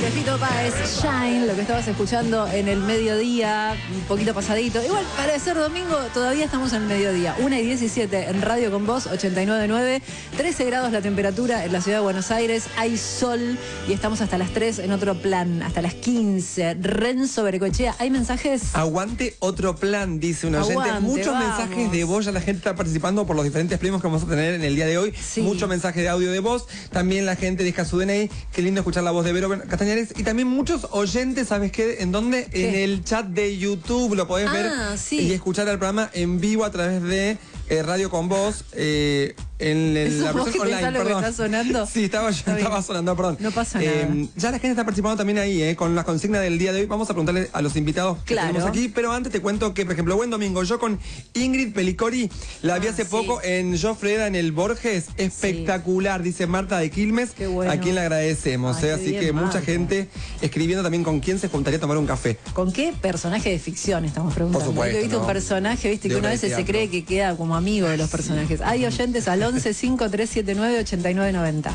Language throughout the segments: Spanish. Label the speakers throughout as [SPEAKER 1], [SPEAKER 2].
[SPEAKER 1] de Fito Páez, Shine, lo que estabas escuchando en el mediodía, un poquito pasadito. Igual, para ser domingo, todavía estamos en el mediodía. 1:17 en Radio con Vos, 89.9, 13 grados la temperatura en la ciudad de Buenos Aires, hay sol y estamos hasta las 3 en otro plan, hasta las 15. Renzo Berecoechea, ¿hay mensajes?
[SPEAKER 2] Aguante otro plan, dice un oyente.
[SPEAKER 1] Aguante,
[SPEAKER 2] Muchos
[SPEAKER 1] vamos.
[SPEAKER 2] mensajes de voz, ya la gente está participando por los diferentes premios que vamos a tener en el día de hoy.
[SPEAKER 1] Sí.
[SPEAKER 2] Muchos mensajes de audio de voz. También la gente deja su DNI. Qué lindo escuchar la voz de Vero Castañares. Y también muchos oyentes, ¿sabes qué? ¿En dónde?
[SPEAKER 1] ¿Qué?
[SPEAKER 2] En el chat de YouTube lo podés ver
[SPEAKER 1] sí.
[SPEAKER 2] y escuchar el programa en vivo a través de Radio con Vos. En la
[SPEAKER 1] ¿Vos
[SPEAKER 2] versión
[SPEAKER 1] que
[SPEAKER 2] online,
[SPEAKER 1] pensás lo que
[SPEAKER 2] perdón.
[SPEAKER 1] está sonando?
[SPEAKER 2] Sí, estaba sonando, perdón.
[SPEAKER 1] No pasa nada.
[SPEAKER 2] Ya la gente está participando también ahí, con la consigna del día de hoy. Vamos a preguntarle a los invitados que
[SPEAKER 1] Claro.
[SPEAKER 2] tenemos aquí, pero antes te cuento que, por ejemplo, buen domingo, yo con Ingrid Pelicori la vi hace
[SPEAKER 1] sí.
[SPEAKER 2] poco en Yo Freda en el Borges, espectacular, dice Marta de Quilmes,
[SPEAKER 1] Qué bueno.
[SPEAKER 2] a quien le agradecemos,
[SPEAKER 1] Ay, qué
[SPEAKER 2] así
[SPEAKER 1] bien,
[SPEAKER 2] que mucha
[SPEAKER 1] Marta.
[SPEAKER 2] gente escribiendo también con quién se juntaría a tomar un café.
[SPEAKER 1] ¿Con qué personaje de ficción estamos preguntando?
[SPEAKER 2] Por supuesto,
[SPEAKER 1] Yo he visto
[SPEAKER 2] ¿no?
[SPEAKER 1] un personaje, viste,
[SPEAKER 2] De
[SPEAKER 1] que uno a
[SPEAKER 2] obra de
[SPEAKER 1] veces se
[SPEAKER 2] teatro.
[SPEAKER 1] cree que queda como amigo de los personajes. Hay oyentes al 11-5379-8990.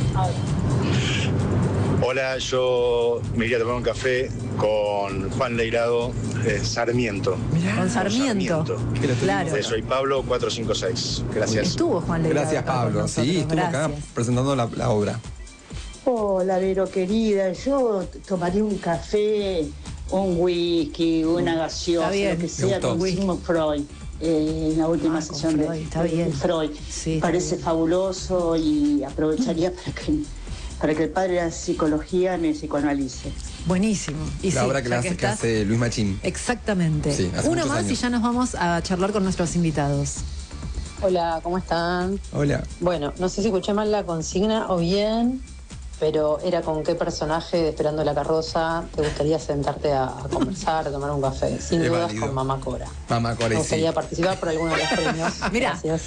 [SPEAKER 3] Hola, yo me iría a tomar un café con Juan Leirado, Sarmiento.
[SPEAKER 1] Con Sarmiento.
[SPEAKER 2] Que lo
[SPEAKER 1] Claro.
[SPEAKER 3] Soy Pablo 456. Gracias.
[SPEAKER 1] Estuvo Juan Legrado.
[SPEAKER 2] Gracias,
[SPEAKER 1] acá con
[SPEAKER 2] Pablo.
[SPEAKER 1] nosotros.
[SPEAKER 2] Sí, estuvo acá
[SPEAKER 1] Gracias.
[SPEAKER 2] presentando la obra.
[SPEAKER 4] Hola, Vero querida, yo tomaría un café, un whisky, una gaseosa,
[SPEAKER 1] Está bien.
[SPEAKER 4] lo que
[SPEAKER 2] Me
[SPEAKER 4] sea,
[SPEAKER 2] gustó.
[SPEAKER 4] con Sigmund Freud, en la última
[SPEAKER 1] Ah, con
[SPEAKER 4] sesión
[SPEAKER 1] Freud,
[SPEAKER 4] de
[SPEAKER 1] está bien.
[SPEAKER 4] Freud.
[SPEAKER 1] Sí, está
[SPEAKER 4] Parece
[SPEAKER 1] bien.
[SPEAKER 4] fabuloso y aprovecharía para que el padre de la psicología me psicoanalice.
[SPEAKER 1] Buenísimo. Y
[SPEAKER 2] La
[SPEAKER 1] sí,
[SPEAKER 2] obra que,
[SPEAKER 1] ya
[SPEAKER 2] que
[SPEAKER 1] estás-
[SPEAKER 2] hace Luis Machín.
[SPEAKER 1] Exactamente.
[SPEAKER 2] Sí, hace
[SPEAKER 1] Uno
[SPEAKER 2] muchos
[SPEAKER 1] más
[SPEAKER 2] años.
[SPEAKER 1] y ya nos vamos a charlar con nuestros invitados.
[SPEAKER 5] Hola, ¿cómo están?
[SPEAKER 2] Hola.
[SPEAKER 5] Bueno, no sé si escuché mal la consigna o bien, pero era con qué personaje de Esperando la Carroza te gustaría sentarte a conversar, a tomar un café. Sin
[SPEAKER 2] Es
[SPEAKER 5] dudas
[SPEAKER 2] válido.
[SPEAKER 5] con Mamá Cora.
[SPEAKER 2] Mamá Cora,
[SPEAKER 5] Me
[SPEAKER 2] y sí.
[SPEAKER 5] gustaría participar por alguno de los premios.
[SPEAKER 1] Mirá.
[SPEAKER 5] Gracias.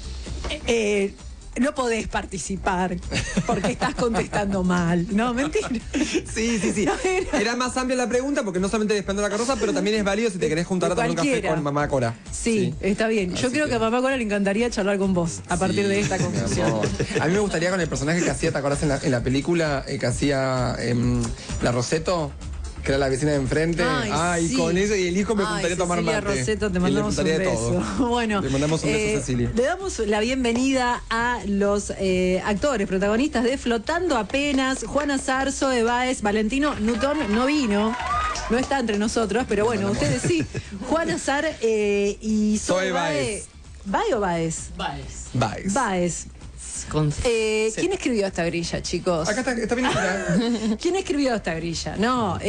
[SPEAKER 1] No podés participar porque estás contestando mal. No, mentira.
[SPEAKER 2] Sí, sí, sí.
[SPEAKER 1] No,
[SPEAKER 2] Era más amplia la pregunta porque no solamente despende la carroza, pero también es válido si te querés juntar a tomar un café
[SPEAKER 1] Cualquiera.
[SPEAKER 2] con Mamá Cora.
[SPEAKER 1] Sí, está bien. Yo
[SPEAKER 2] Así
[SPEAKER 1] creo que a Mamá Cora le encantaría charlar con vos a partir
[SPEAKER 2] Sí,
[SPEAKER 1] de esta
[SPEAKER 2] mi
[SPEAKER 1] conclusión.
[SPEAKER 2] amor. A mí me gustaría con el personaje que hacía, ¿te acordás en la película que hacía la Rosetto? Que era la vecina de enfrente.
[SPEAKER 1] Ay, sí.
[SPEAKER 2] Con ella y el hijo me
[SPEAKER 1] Ay,
[SPEAKER 2] juntaría a tomar
[SPEAKER 1] Cecilia
[SPEAKER 2] mate.
[SPEAKER 1] Rosetto, te
[SPEAKER 2] Y le
[SPEAKER 1] mandamos un
[SPEAKER 2] juntaría de
[SPEAKER 1] beso.
[SPEAKER 2] todo.
[SPEAKER 1] Bueno,
[SPEAKER 2] Le mandamos un beso a Cecilia.
[SPEAKER 1] Le damos la bienvenida a los actores, protagonistas de Flotando Apenas, Juana Zarzo, Baez, Valentino Nutón no vino. No está entre nosotros, pero bueno, ustedes sí. Juan Azar y
[SPEAKER 2] Zoe Baez.
[SPEAKER 1] ¿Baez o Baez?
[SPEAKER 2] Baez.
[SPEAKER 1] Baez. ¿Quién escribió esta grilla, chicos?
[SPEAKER 2] Acá está bien escrita.
[SPEAKER 1] ¿Quién escribió esta grilla? No,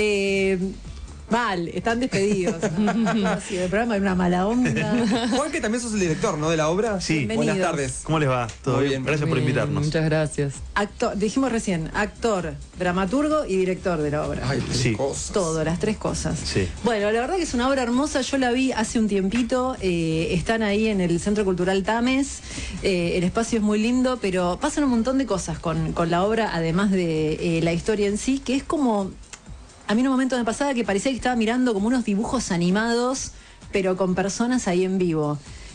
[SPEAKER 1] mal, están despedidos. Sí, el programa hay una mala onda.
[SPEAKER 2] Juan, que también sos el director, ¿no? De la obra.
[SPEAKER 6] Sí.
[SPEAKER 2] Buenas
[SPEAKER 1] Bienvenidos.
[SPEAKER 2] tardes.
[SPEAKER 6] ¿Cómo les va? ¿Todo
[SPEAKER 2] Muy
[SPEAKER 6] bien?
[SPEAKER 2] bien.
[SPEAKER 6] Gracias por invitarnos.
[SPEAKER 7] Muchas gracias.
[SPEAKER 1] Actor, dijimos recién, actor, dramaturgo y director de la obra.
[SPEAKER 2] Ay,
[SPEAKER 6] Sí.
[SPEAKER 2] cosas.
[SPEAKER 1] Todo, las tres cosas.
[SPEAKER 6] Sí.
[SPEAKER 1] Bueno, la verdad que es una obra hermosa, yo la vi hace un tiempito, están ahí en el Centro Cultural Tames, el espacio es muy lindo, pero pasan un montón de cosas con la obra, además de la historia en sí, que es como, a mí en un momento me pasaba que parecía que estaba mirando como unos dibujos animados, pero con personas ahí en vivo,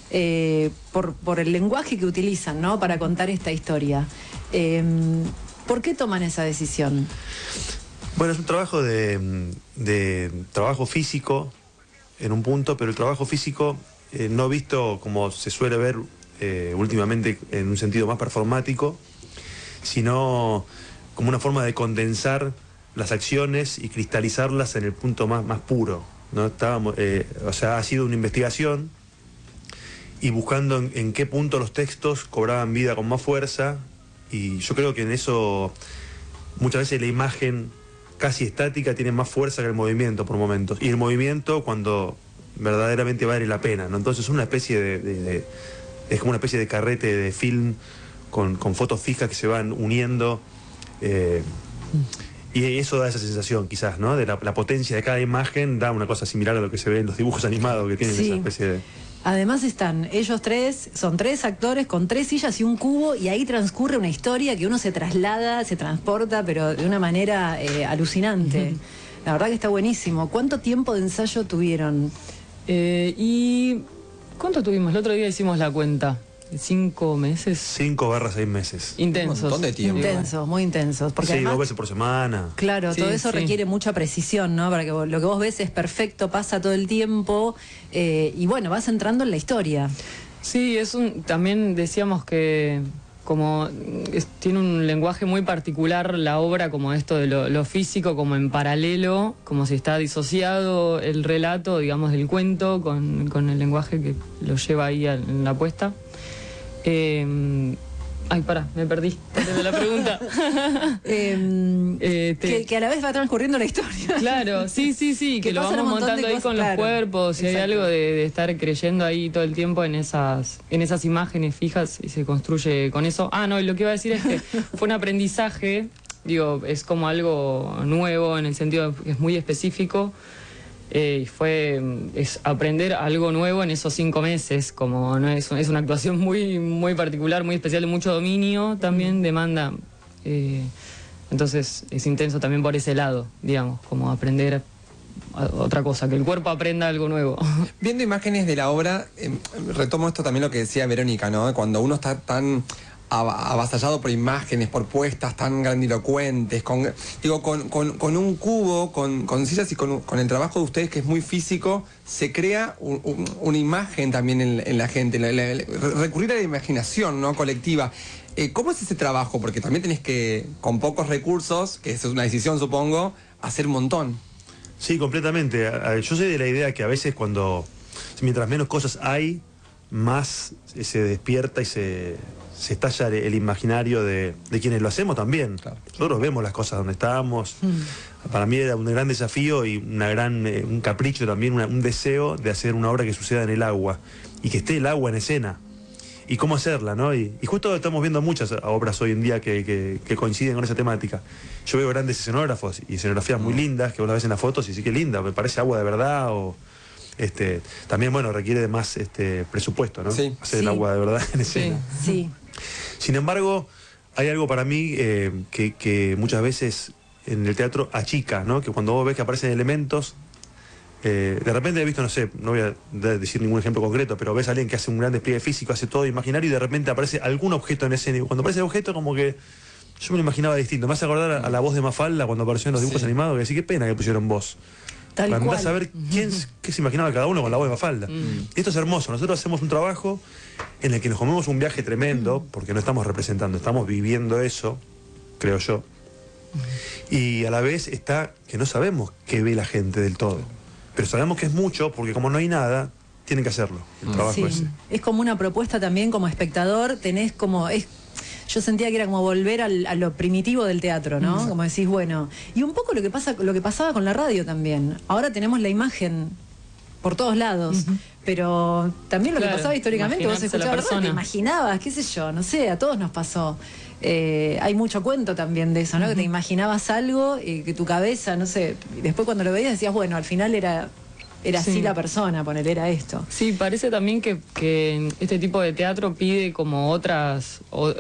[SPEAKER 1] por el lenguaje que utilizan, ¿no? Para contar esta historia. ¿Por qué toman esa decisión?
[SPEAKER 6] Bueno, es un trabajo de trabajo físico en un punto, pero el trabajo físico no visto como se suele ver últimamente en un sentido más performático, sino como una forma de condensar las acciones y cristalizarlas en el punto más puro, ¿no? O sea, ha sido una investigación y buscando en qué punto los textos cobraban vida con más fuerza, y yo creo que en eso muchas veces la imagen casi estática tiene más fuerza que el movimiento por momentos, y el movimiento cuando verdaderamente vale la pena, ¿no? Entonces es una especie es como una especie de carrete de film con fotos fijas que se van uniendo, y eso da esa sensación quizás, ¿no? De la potencia de cada imagen, da una cosa similar a lo que se ve en los dibujos animados que tienen
[SPEAKER 1] Sí.
[SPEAKER 6] esa especie de...
[SPEAKER 1] Además están ellos tres, son tres actores con tres sillas y un cubo, y ahí transcurre una historia que uno se traslada, se transporta, pero de una manera alucinante. La verdad que está buenísimo. ¿Cuánto tiempo de ensayo tuvieron?
[SPEAKER 7] ¿Y cuánto tuvimos? El otro día hicimos la cuenta. 5 meses.
[SPEAKER 6] 5/6 meses.
[SPEAKER 7] Intensos.
[SPEAKER 2] Un montón de tiempo.
[SPEAKER 1] Intensos, muy intensos. Porque
[SPEAKER 6] Sí,
[SPEAKER 1] además,
[SPEAKER 6] 2 veces por semana.
[SPEAKER 1] claro,
[SPEAKER 7] Sí,
[SPEAKER 1] todo eso
[SPEAKER 7] sí.
[SPEAKER 1] requiere mucha precisión, ¿no? Para que lo que vos ves es perfecto, pasa todo el tiempo y bueno, vas entrando en la historia.
[SPEAKER 7] Sí, también decíamos que como tiene un lenguaje muy particular la obra, como esto de lo físico, como en paralelo, como si está disociado el relato, digamos, del cuento con el lenguaje que lo lleva ahí en la puesta. Ay, pará, me perdí de la pregunta.
[SPEAKER 1] Que a la vez va transcurriendo la historia.
[SPEAKER 7] Claro, sí, que lo
[SPEAKER 1] pasan un
[SPEAKER 7] vamos
[SPEAKER 1] montón de
[SPEAKER 7] montando ahí
[SPEAKER 1] cosas,
[SPEAKER 7] con los
[SPEAKER 1] claro.
[SPEAKER 7] cuerpos, y hay
[SPEAKER 1] Exacto.
[SPEAKER 7] algo de estar creyendo ahí todo el tiempo en esas imágenes fijas y se construye con eso. No, y lo que iba a decir es que fue un aprendizaje, digo, es como algo nuevo en el sentido de que es muy específico. Y es aprender algo nuevo en esos 5 meses, como no es una actuación muy, muy particular, muy especial, de mucho dominio también, demanda. Entonces es intenso también por ese lado, digamos, como aprender otra cosa, que el cuerpo aprenda algo nuevo.
[SPEAKER 2] Viendo imágenes de la obra, retomo esto también lo que decía Verónica, ¿no? Cuando uno está tan avasallado por imágenes, por puestas tan grandilocuentes, con un cubo, con sillas y con el trabajo de ustedes que es muy físico, se crea una imagen también en la gente, recurrir a la imaginación, ¿no? Colectiva. ¿Cómo es ese trabajo? Porque también tenés que, con pocos recursos, que es una decisión supongo, hacer un montón.
[SPEAKER 6] Sí, completamente. Yo soy de la idea que a veces mientras menos cosas hay, más se despierta y se estalla el imaginario de quienes lo hacemos también.
[SPEAKER 2] Claro.
[SPEAKER 6] Nosotros vemos las cosas donde estábamos. Para mí era un gran desafío y un capricho también, un deseo de hacer una obra que suceda en el agua y que esté el agua en escena. Y cómo hacerla, ¿no? Y justo estamos viendo muchas obras hoy en día que coinciden con esa temática. Yo veo grandes escenógrafos y escenografías muy lindas que vos las ves en las fotos y sí que linda, me parece agua de verdad o... también, bueno, requiere de más presupuesto, ¿no?
[SPEAKER 2] Sí.
[SPEAKER 6] Hacer
[SPEAKER 1] Sí.
[SPEAKER 6] el agua de verdad en escena.
[SPEAKER 1] Sí.
[SPEAKER 6] Sin embargo, hay algo para mí que muchas veces en el teatro achica, ¿no? Que cuando vos ves que aparecen elementos, de repente he visto, no sé, no voy a decir ningún ejemplo concreto, pero ves a alguien que hace un gran despliegue físico, hace todo imaginario y de repente aparece algún objeto en escena. Y cuando aparece el objeto, como que yo me lo imaginaba distinto. Me hace acordar a la voz de Mafalda cuando apareció en los dibujos animados, que decía, qué pena que pusieron voz.
[SPEAKER 1] Tal
[SPEAKER 6] Para
[SPEAKER 1] cual.
[SPEAKER 6] andar a saber qué se imaginaba cada uno con la voz de Mafalda. Y esto es hermoso. Nosotros hacemos un trabajo en el que nos comemos un viaje tremendo, porque no estamos representando, estamos viviendo eso, creo yo. Y a la vez está que no sabemos qué ve la gente del todo. Pero sabemos que es mucho, porque como no hay nada, tienen que hacerlo. El trabajo
[SPEAKER 1] Sí,
[SPEAKER 6] ese.
[SPEAKER 1] es como una propuesta también como espectador, yo sentía que era como volver a lo primitivo del teatro, ¿no? Como decís, bueno, y un poco lo que pasaba con la radio también. Ahora tenemos la imagen por todos lados, pero también lo que
[SPEAKER 7] Claro,
[SPEAKER 1] pasaba históricamente, vos
[SPEAKER 7] imaginarse a la
[SPEAKER 1] escuchabas, te
[SPEAKER 7] persona.
[SPEAKER 1] imaginabas, qué sé yo, no sé, a todos nos pasó. Hay mucho cuento también de eso, ¿no? Que te imaginabas algo, que tu cabeza, no sé, y después cuando lo veías decías, bueno, al final era así
[SPEAKER 7] Sí.
[SPEAKER 1] la persona, poner, era esto.
[SPEAKER 7] Sí, parece también que este tipo de teatro pide como los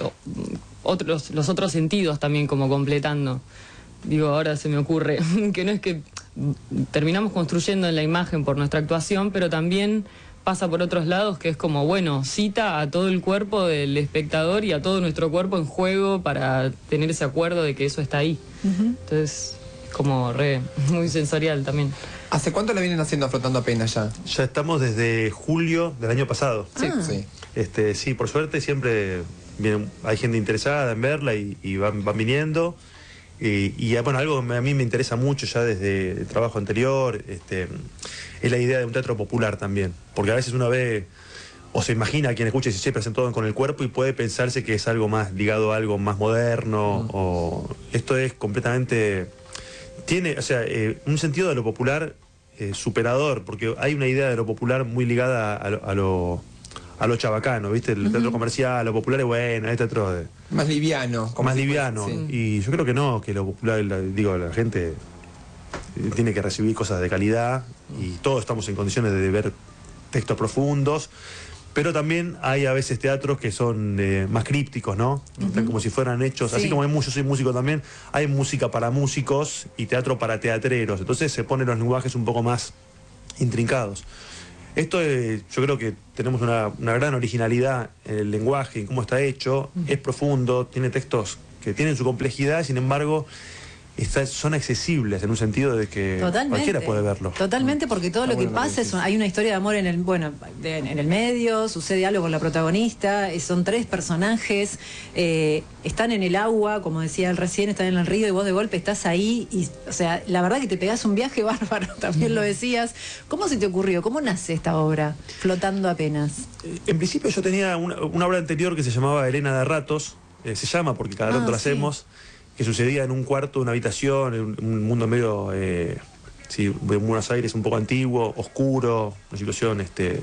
[SPEAKER 7] otros sentidos también como completando. Digo, ahora se me ocurre que no es que terminamos construyendo en la imagen por nuestra actuación, pero también pasa por otros lados, que es como, bueno, cita a todo el cuerpo del espectador y a todo nuestro cuerpo en juego para tener ese acuerdo de que eso está ahí. Entonces, como muy sensorial también.
[SPEAKER 2] ¿Hace cuánto la vienen haciendo Flotando Apenas ya?
[SPEAKER 6] Ya estamos desde julio del año pasado.
[SPEAKER 2] Sí,
[SPEAKER 1] Ah.
[SPEAKER 2] sí.
[SPEAKER 6] Sí, por suerte siempre hay gente interesada en verla y van viniendo. Y bueno, algo que a mí me interesa mucho ya desde el trabajo anterior, es la idea de un teatro popular también. Porque a veces uno ve o se imagina a quien escucha y dice, hacen todo con el cuerpo y puede pensarse que es algo más ligado a algo más moderno. O esto es completamente... Tiene, un sentido de lo popular superador, porque hay una idea de lo popular muy ligada a lo chabacano, ¿viste? El teatro comercial, lo popular es bueno, es teatro
[SPEAKER 2] Más liviano. como
[SPEAKER 6] más
[SPEAKER 2] si fuera,
[SPEAKER 6] liviano.
[SPEAKER 2] sí.
[SPEAKER 6] Y yo creo que no, que lo popular, la gente tiene que recibir cosas de calidad y todos estamos en condiciones de ver textos profundos. Pero también hay a veces teatros que son más crípticos, ¿no? Están como si fueran hechos,
[SPEAKER 1] Sí.
[SPEAKER 6] así como yo soy músico también, hay música para músicos y teatro para teatreros. Entonces se ponen los lenguajes un poco más intrincados. Esto yo creo que tenemos una gran originalidad en el lenguaje, en cómo está hecho, es profundo, tiene textos que tienen su complejidad, sin embargo, son accesibles en un sentido de que cualquiera puede verlo.
[SPEAKER 1] Totalmente, porque todo lo que pasa hay una historia de amor en el medio, sucede algo con la protagonista, son 3 personajes, están en el agua, como decía él recién, están en el río y vos de golpe estás ahí y, o sea, la verdad que te pegás un viaje bárbaro, también lo decías. ¿Cómo se te ocurrió? ¿Cómo nace esta obra, Flotando apenas?
[SPEAKER 6] En principio yo tenía una obra anterior que se llamaba Elena de Ratos, se llama porque cada tanto la hacemos, que sucedía en un cuarto, una habitación, en un mundo medio, de Buenos Aires, un poco antiguo, oscuro, una situación,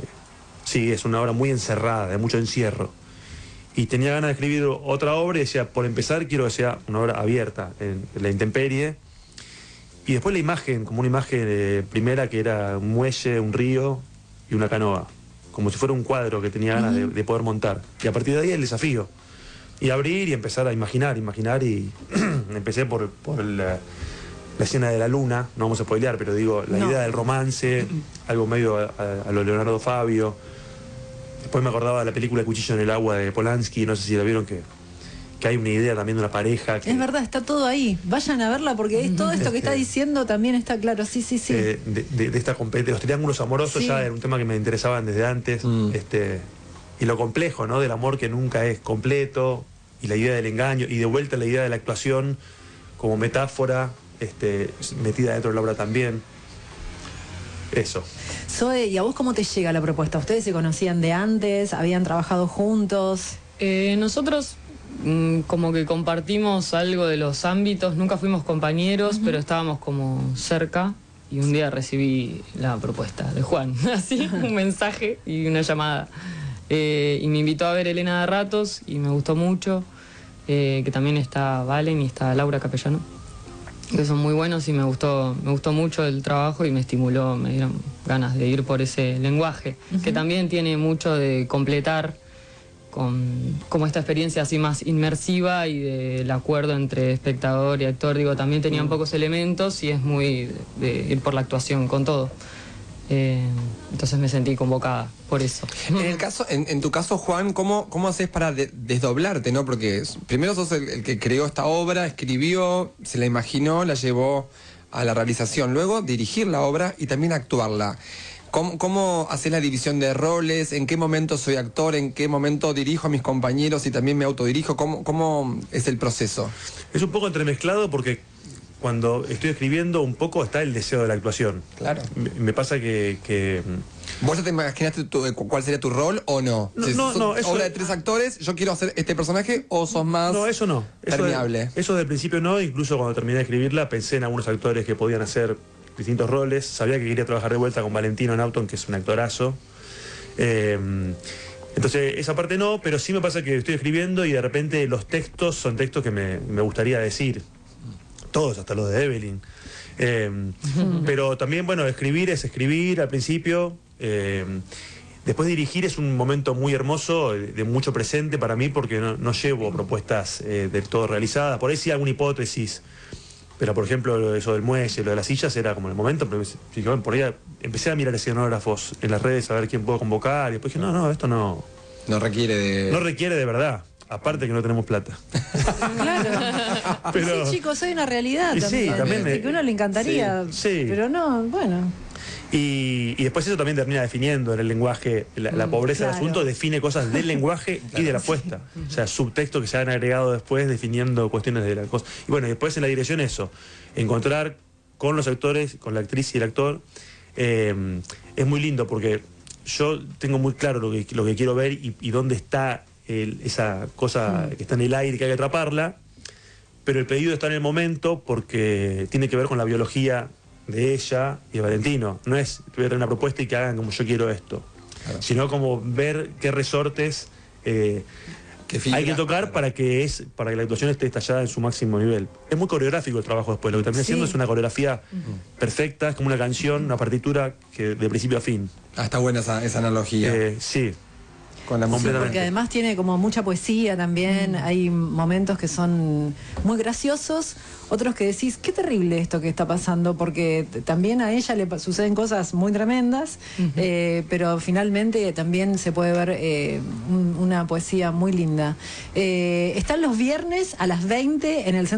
[SPEAKER 6] es una obra muy encerrada, de mucho encierro. Y tenía ganas de escribir otra obra y decía, por empezar, quiero que sea una obra abierta, en la intemperie. Y después la imagen, como una imagen primera que era un muelle, un río y una canoa, como si fuera un cuadro que tenía ganas de poder montar. Y a partir de ahí el desafío. Y abrir y empezar a imaginar y empecé por la escena de la luna, no vamos a spoilear, pero digo, la idea del romance, algo medio a lo Leonardo Fabio. Después me acordaba de la película Cuchillo en el agua de Polanski, no sé si la vieron, que hay una idea también de una pareja.
[SPEAKER 1] Es verdad, está todo ahí. Vayan a verla porque todo esto que está diciendo también está claro. Sí.
[SPEAKER 6] De esta competencia, los triángulos amorosos ya era un tema que me interesaban desde antes. Y lo complejo, ¿no? Del amor que nunca es completo, y la idea del engaño, y de vuelta la idea de la actuación como metáfora, metida dentro de la obra también. Eso.
[SPEAKER 1] Zoe, ¿y a vos cómo te llega la propuesta? ¿Ustedes se conocían de antes? ¿Habían trabajado juntos?
[SPEAKER 7] Nosotros como que compartimos algo de los ámbitos, nunca fuimos compañeros, pero estábamos como cerca, y un día recibí la propuesta de Juan, así, un mensaje y una llamada. Y me invitó a ver Elena de Ratos y me gustó mucho, que también está Valen y está Laura Capellano, que son muy buenos, y me gustó mucho el trabajo y me estimuló, me dieron ganas de ir por ese lenguaje, que también tiene mucho de completar como esta experiencia así más inmersiva y del acuerdo entre espectador y actor. Digo, también tenían pocos elementos y es muy de ir por la actuación con todo. Entonces me sentí convocada por eso.
[SPEAKER 2] En tu caso, Juan, ¿cómo haces para desdoblarte, no? Porque primero sos el que creó esta obra, escribió, se la imaginó, la llevó a la realización, luego dirigir la obra y también actuarla. ¿Cómo haces la división de roles? ¿En qué momento soy actor? ¿En qué momento dirijo a mis compañeros y también me autodirijo? ¿Cómo es el proceso? Es un poco entremezclado porque cuando estoy escribiendo un poco está el deseo de la actuación. Claro. Me pasa que... ¿Vos ya te imaginaste cuál sería tu rol o no? No, eso... Obra de 3 actores, yo quiero hacer este personaje, o sos más... No, eso no. Permeable. Eso del principio no, incluso cuando terminé de escribirla pensé en algunos actores que podían hacer distintos roles. Sabía que quería trabajar de vuelta con Valentino Naughton, que es un actorazo. Entonces, esa parte no, pero sí me pasa que estoy escribiendo y de repente los textos son textos que me gustaría decir. Todos, hasta los de Evelyn. Pero también, bueno, escribir es escribir al principio. Después dirigir es un momento muy hermoso, de mucho presente para mí, porque no llevo propuestas del todo realizadas. Por ahí sí alguna hipótesis. Pero, por ejemplo, eso del muelle, lo de las sillas, era como el momento. Pero por ahí empecé a mirar escenógrafos en las redes a ver quién puedo convocar. Y después dije, no, esto no... No requiere de verdad. Aparte que no tenemos plata.
[SPEAKER 1] Claro. Pero... Sí, chicos, hay una realidad también. Sí, también que uno le encantaría. Sí. Pero no, bueno.
[SPEAKER 6] Y después eso también termina definiendo en el lenguaje, la pobreza del asunto define cosas del lenguaje y de la puesta. O sea, subtextos que se han agregado después definiendo cuestiones de la cosa. Y bueno, después en la dirección eso, encontrar con los actores, con la actriz y el actor, es muy lindo porque yo tengo muy claro lo que quiero ver y dónde está esa cosa que está en el aire que hay que atraparla, pero el pedido está en el momento porque tiene que ver con la biología de ella y de Valentino. No es ver una propuesta y que hagan como yo quiero esto, claro, sino como ver qué resortes hay que tocar para que la actuación esté estallada en su máximo nivel. Es muy coreográfico el trabajo después, lo que termina haciendo es una coreografía perfecta, es como una canción, una partitura que de principio a fin. Está buena esa analogía. Sí.
[SPEAKER 2] con la música.
[SPEAKER 1] Porque además tiene como mucha poesía también, hay momentos que son muy graciosos, otros que decís, qué terrible esto que está pasando, porque también a ella le suceden cosas muy tremendas, pero finalmente también se puede ver una poesía muy linda. Están los viernes a las 20 en el Centro